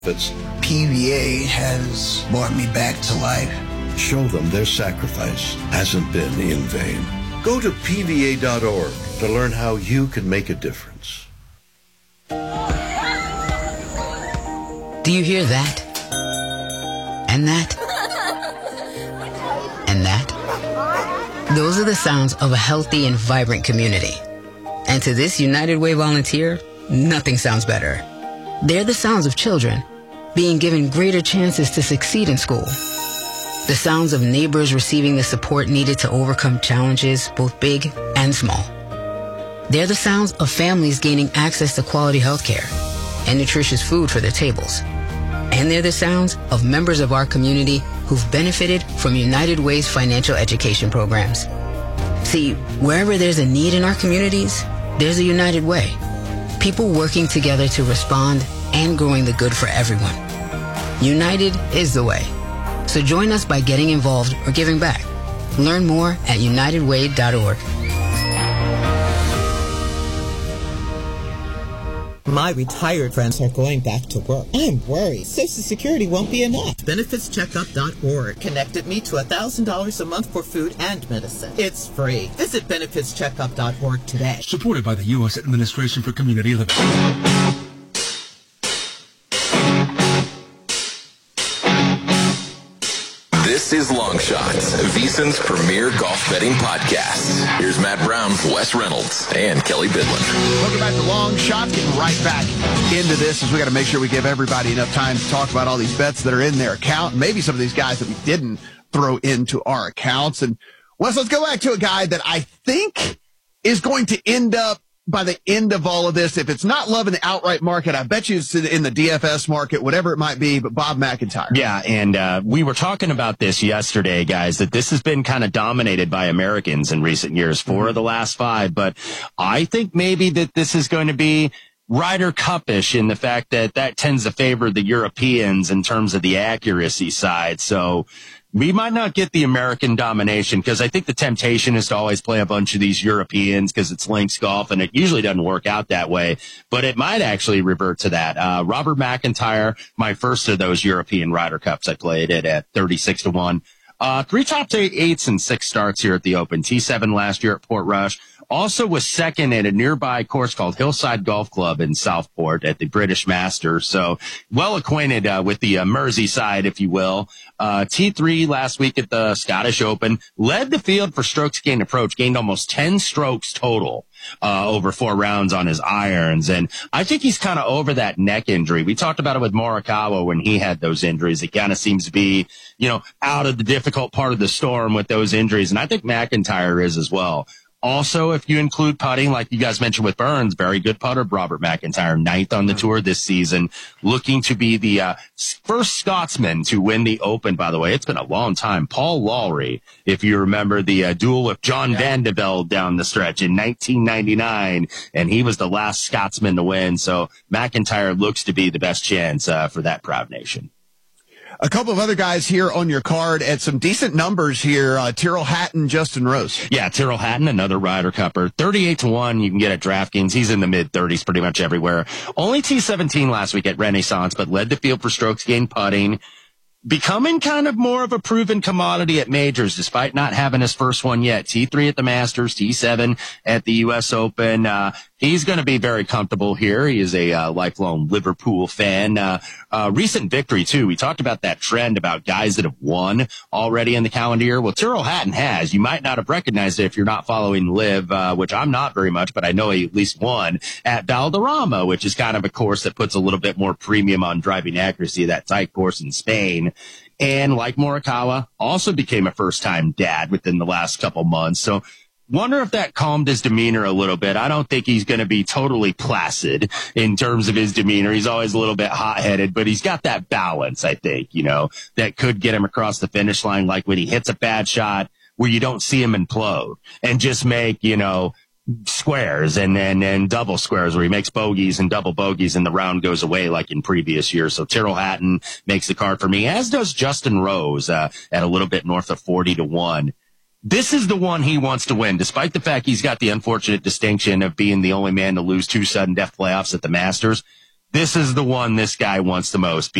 PVA has brought me back to life. Show them their sacrifice hasn't been in vain. Go to PVA.org to learn how you can make a difference. Do you hear that? And that? And that? Those are the sounds of a healthy and vibrant community. And to this United Way volunteer, nothing sounds better. They're the sounds of children being given greater chances to succeed in school. The sounds of neighbors receiving the support needed to overcome challenges, both big and small. They're the sounds of families gaining access to quality health care and nutritious food for their tables. And they're the sounds of members of our community who've benefited from United Way's financial education programs. See, wherever there's a need in our communities, there's a United Way. People working together to respond and growing the good for everyone. United is the way. So join us by getting involved or giving back. Learn more at unitedway.org. My retired friends are going back to work. I'm worried Social Security won't be enough. BenefitsCheckup.org connected me to $1,000 a month for food and medicine. It's free. Visit BenefitsCheckup.org today. Supported by the U.S. Administration for Community Living. This is Long Shots, VSiN's premier golf betting podcast. Here's Matt Brown, Wes Reynolds, and Kelly Bidlin. Welcome back to Long Shots. Getting right back into this as we got to make sure we give everybody enough time to talk about all these bets that are in their account. Maybe some of these guys that we didn't throw into our accounts. And Wes, let's go back to a guy that I think is going to end up by the end of all of this. If it's not loving the outright market, I bet you it's in the DFS market, whatever it might be, but Bob McIntyre. Yeah, and we were talking about this yesterday, guys, that this has been kind of dominated by Americans in recent years, 4 of the last 5, but I think maybe that this is going to be Ryder Cup-ish in the fact that that tends to favor the Europeans in terms of the accuracy side. So we might not get the American domination because I think the temptation is to always play a bunch of these Europeans because it's links golf and it usually doesn't work out that way, but it might actually revert to that. Robert McIntyre, my first of those European Ryder Cups, I played it at 36-1. 3 top 8s and 6 starts here at the Open. T7 last year at Portrush. Also was second at a nearby course called Hillside Golf Club in Southport at the British Masters. So well acquainted with the Merseyside, if you will. T3 last week at the Scottish Open. Led the field for strokes gained approach. Gained almost 10 strokes total over 4 rounds on his irons. And I think he's kind of over that neck injury. We talked about it with Morikawa when he had those injuries. It kind of seems to be, out of the difficult part of the storm with those injuries. And I think McIntyre is as well. Also, if you include putting, like you guys mentioned with Burns, very good putter, Robert McIntyre, 9th on the tour this season, looking to be the first Scotsman to win the Open, by the way. It's been a long time. Paul Lawrie, if you remember the duel with John Van de Velde down the stretch in 1999, and he was the last Scotsman to win. So McIntyre looks to be the best chance for that proud nation. A couple of other guys here on your card at some decent numbers here. Tyrrell Hatton, Justin Rose. Yeah, Tyrrell Hatton, another Ryder Cupper. 38-1 you can get at DraftKings. He's in the mid-30s pretty much everywhere. Only T17 last week at Renaissance, but led the field for strokes gained putting. Becoming kind of more of a proven commodity at majors, despite not having his first one yet. T3 at the Masters, T7 at the U.S. Open. He's going to be very comfortable here. He is a lifelong Liverpool fan. Recent victory, too. We talked about that trend about guys that have won already in the calendar year. Well, Tyrrell Hatton has. You might not have recognized it if you're not following Liv, which I'm not very much, but I know he at least won at Valderrama, which is kind of a course that puts a little bit more premium on driving accuracy, that tight course in Spain. And like Morikawa, also became a first-time dad within the last couple months. So wonder if that calmed his demeanor a little bit. I don't think he's going to be totally placid in terms of his demeanor. He's always a little bit hot-headed, but he's got that balance, I think, that could get him across the finish line, like when he hits a bad shot where you don't see him implode and just make, squares and double squares where he makes bogeys and double bogeys and the round goes away like in previous years. So Tyrrell Hatton makes the card for me, as does Justin Rose at a little bit north of 40-1. This is the one he wants to win, despite the fact he's got the unfortunate distinction of being the only man to lose 2 sudden death playoffs at the Masters. this is the one this guy wants the most.